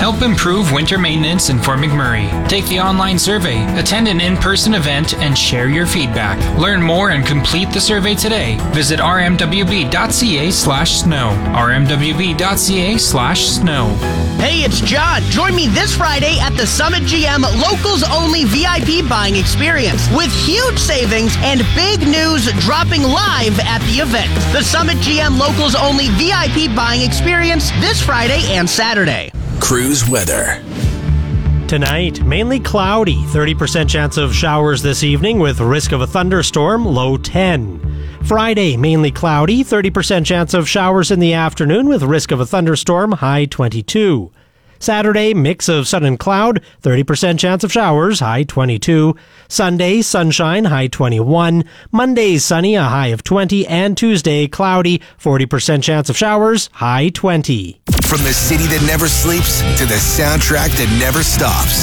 Help improve winter maintenance in Fort McMurray. Take the online survey, attend an in-person event, and share your feedback. Learn more and complete the survey today. Visit rmwb.ca/snow. rmwb.ca/snow. Hey, it's John. Join me this Friday at the Summit GM Locals Only VIP Buying Experience with huge savings and big news dropping live at the event. The Summit GM Locals Only VIP Buying Experience this Friday and Saturday. Cruise weather. Tonight, mainly cloudy, 30% chance of showers this evening with risk of a thunderstorm, low 10. Friday, mainly cloudy, 30% chance of showers in the afternoon with risk of a thunderstorm, high 22. Saturday, mix of sun and cloud, 30% chance of showers, high 22. Sunday, sunshine, high 21. Monday, sunny, a high of 20. And Tuesday, cloudy, 40% chance of showers, high 20. From the city that never sleeps to the soundtrack that never stops.